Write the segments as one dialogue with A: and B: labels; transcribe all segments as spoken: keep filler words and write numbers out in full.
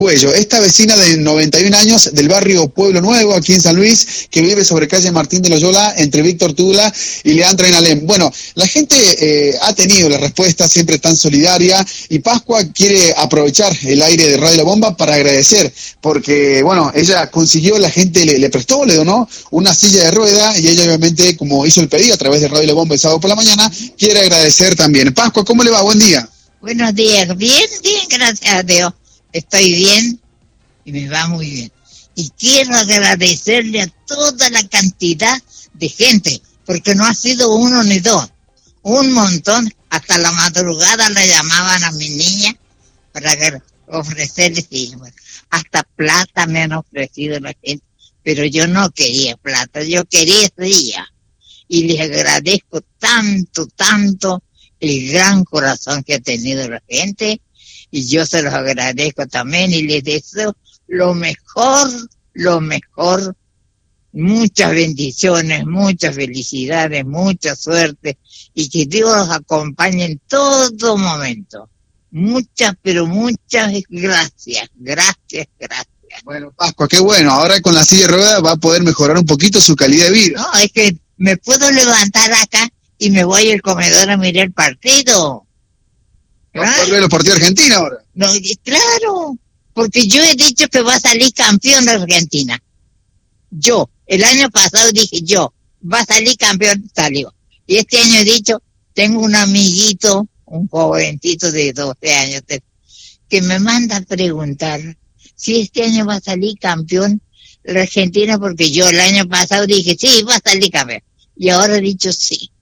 A: Cuello, esta vecina de noventa y un años del barrio Pueblo Nuevo, aquí en San Luis, que vive sobre calle Martín de Loyola, entre Víctor Tula y Leandra en Alem. Bueno, la gente eh, ha tenido la respuesta siempre tan solidaria, y Pascua quiere aprovechar el aire de Radio La Bomba para agradecer, porque, bueno, ella consiguió, la gente le, le prestó, le donó una silla de rueda, y ella obviamente, como hizo el pedido a través de Radio La Bomba el sábado por la mañana, quiere agradecer también. Pascua, ¿cómo le va? Buen día.
B: Buenos días, bien, bien, gracias a Dios. Estoy bien y me va muy bien. Y quiero agradecerle a toda la cantidad de gente, porque no ha sido uno ni dos, un montón. Hasta la madrugada le llamaban a mi niña para ofrecerle, hasta plata me han ofrecido la gente, pero yo no quería plata, yo quería silla. Y les agradezco tanto, tanto el gran corazón que ha tenido la gente, y yo se los agradezco también, y les deseo lo mejor, lo mejor, muchas bendiciones, muchas felicidades, mucha suerte, y que Dios los acompañe en todo momento. Muchas, pero muchas gracias, gracias, gracias.
A: Bueno, Pascua, qué bueno, ahora con la silla de ruedas va a poder mejorar un poquito su calidad de vida.
B: No, es que me puedo levantar acá y me voy al comedor a mirar el partido.
A: ¿Vas a ver los partidos de Argentina ahora?
B: No, claro, porque yo he dicho que va a salir campeón de Argentina. Yo, el año pasado dije yo, va a salir campeón, salió. Y este año he dicho, tengo un amiguito, un jovencito de doce años, que me manda a preguntar si este año va a salir campeón la Argentina, porque yo el año pasado dije, sí, va a salir campeón. Y ahora he dicho, sí,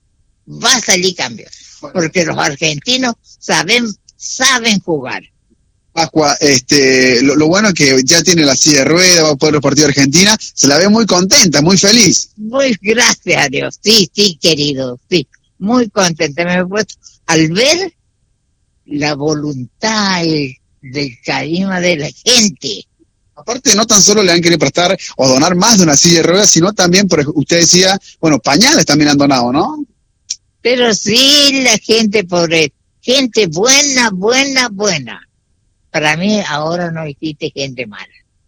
B: va a salir campeón, porque los argentinos saben, saben jugar.
A: Pascua, este, lo, lo bueno es que ya tiene la silla de ruedas, va a poder los partidos de Argentina, se la ve muy contenta, muy feliz.
B: Muy gracias a Dios, sí, sí, querido, sí, muy contenta. Me he puesto, al ver la voluntad, el, del carisma de la gente.
A: Aparte, no tan solo le han querido prestar o donar más de una silla de ruedas, sino también, por usted decía, bueno, pañales también han donado, ¿no?
B: Pero sí, la gente pobre, gente buena, buena, buena. Para mí ahora no existe gente mala.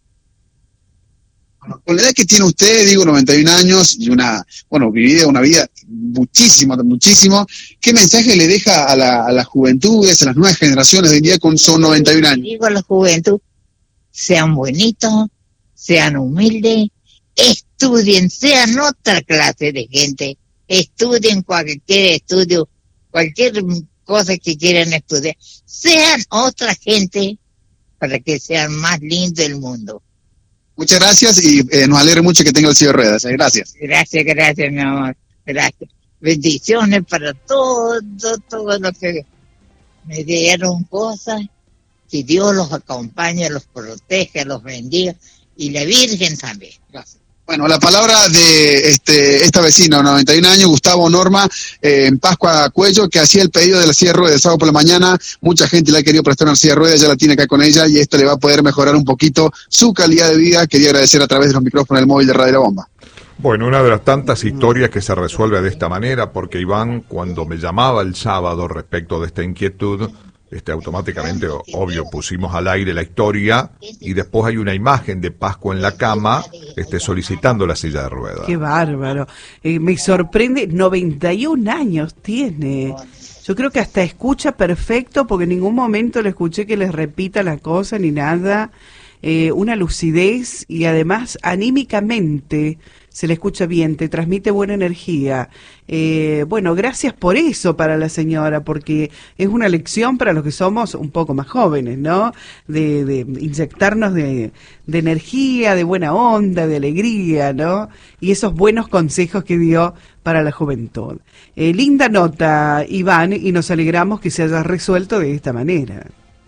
A: Bueno, con la edad que tiene usted, digo, noventa y un años, y una, bueno, vivida una vida muchísimo, muchísimo, ¿qué mensaje le deja a la, a las juventudes, a las nuevas generaciones de hoy en día con son noventa y un años?
B: Digo a la juventud, sean bonitos, sean humildes, estudien, sean otra clase de gente, estudien cualquier estudio, cualquier cosa que quieran estudiar, sean otra gente para que sean más lindos del mundo.
A: Muchas gracias y eh, nos alegra mucho que tenga el silla de ruedas. Eh, gracias.
B: Gracias, gracias, mi amor. Gracias. Bendiciones para todos, todos los que me dieron cosas. Que Dios los acompañe, los proteja, los bendiga, y la Virgen también.
A: Gracias. Bueno, la palabra de este esta vecina, noventa y un años, Gustavo Norma, eh, en Pascua Cuello, que hacía el pedido de la silla de ruedas el sábado por la mañana. Mucha gente le ha querido prestar una silla de ruedas, ya la tiene acá con ella, y esto le va a poder mejorar un poquito su calidad de vida. Quería agradecer a través de los micrófonos del móvil de Radio La Bomba.
C: Bueno, una de las tantas historias que se resuelve de esta manera, porque Iván, cuando me llamaba el sábado respecto de esta inquietud, Este, automáticamente, obvio, pusimos al aire la historia, y después hay una imagen de Pascua en la cama, este, solicitando la silla de ruedas.
D: ¡Qué bárbaro! Eh, me sorprende, noventa y un años tiene. Yo creo que hasta escucha perfecto, porque en ningún momento le escuché que les repita la cosa ni nada. Eh, una lucidez, y además anímicamente se le escucha bien, te transmite buena energía. Eh, bueno, gracias por eso para la señora, porque es una lección para los que somos un poco más jóvenes, ¿no? De, de inyectarnos de, de energía, de buena onda, de alegría, ¿no? Y esos buenos consejos que dio para la juventud. Eh, linda nota, Iván, y nos alegramos que se haya resuelto de esta manera.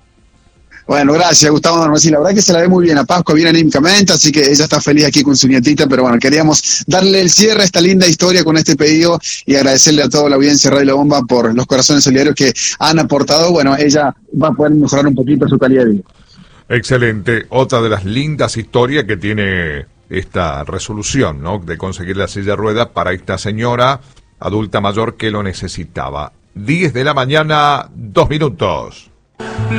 A: Bueno, gracias, Gustavo Norma. Sí, la verdad que se la ve muy bien a Pascua, bien anímicamente, así que ella está feliz aquí con su nietita, pero bueno, queríamos darle el cierre a esta linda historia con este pedido y agradecerle a toda la audiencia de Radio La Bomba por los corazones solidarios que han aportado. Bueno, ella va a poder mejorar un poquito su calidad de vida.
C: Excelente. Otra de las lindas historias que tiene esta resolución, ¿no?, de conseguir la silla de ruedas para esta señora adulta mayor que lo necesitaba. diez de la mañana, dos minutos.